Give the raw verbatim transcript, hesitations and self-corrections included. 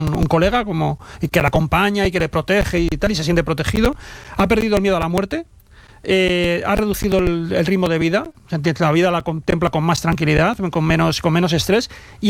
un, un colega como, y que le acompaña y que le protege y tal, y se siente protegido. Ha perdido el miedo a la muerte. Eh, ha reducido el, el ritmo de vida, la vida la contempla con más tranquilidad, con menos, con menos estrés, y